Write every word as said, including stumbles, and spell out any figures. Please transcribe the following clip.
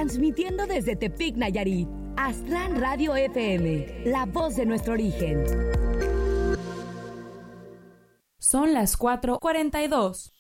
Transmitiendo desde Tepic, Nayarit. Aztlán Radio F M, la voz de nuestro origen. Son las cuatro cuarenta y dos.